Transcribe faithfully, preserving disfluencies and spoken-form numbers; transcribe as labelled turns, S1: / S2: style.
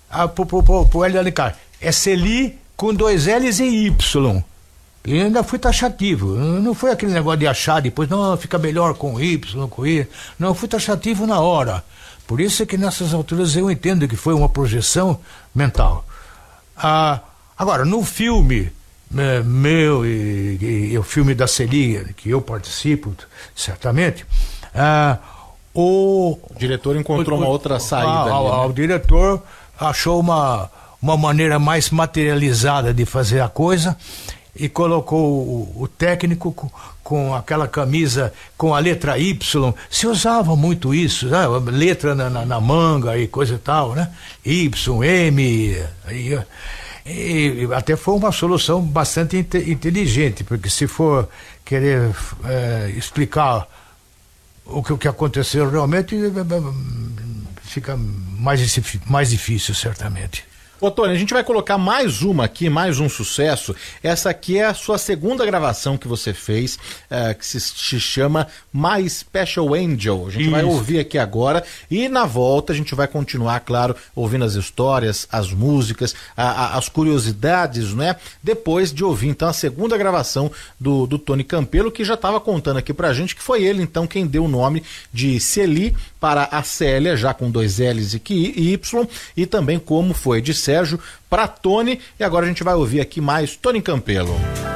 S1: ah, pro, pro, pro, pro Hélio Alencar, é Celi com dois L's e Y. E ainda fui taxativo, não foi aquele negócio de achar depois, não, fica melhor com Y, com I. Não, fui taxativo na hora. Por isso é que nessas alturas eu entendo que foi uma projeção mental. Ah, agora, no filme é, meu e, e, e o filme da Celi, que eu participo, certamente, ah, o,
S2: o diretor encontrou o, uma outra saída.
S1: Ah, ali, né? O diretor achou uma, uma maneira mais materializada de fazer a coisa e colocou o, o técnico com, com aquela camisa com a letra Y. Se usava muito isso, né? Letra na, na, na manga e coisa e tal, né? Y, M, e, e até foi uma solução bastante inte, inteligente, porque se for querer é, explicar o que, o que aconteceu realmente, fica mais, mais difícil, certamente.
S2: Ô, Tony, a gente vai colocar mais uma aqui, mais um sucesso. Essa aqui é a sua segunda gravação que você fez, uh, que se, se chama My Special Angel. A gente Isso. vai ouvir aqui agora e na volta a gente vai continuar, claro, ouvindo as histórias, as músicas, a, a, as curiosidades, né? Depois de ouvir, então, a segunda gravação do, do Tony Campelo, que já estava contando aqui pra gente que foi ele, então, quem deu o nome de Celi para a Célia, já com dois L's e Y, e também como foi de Sérgio para Tony, e agora a gente vai ouvir aqui mais Tony Campelo.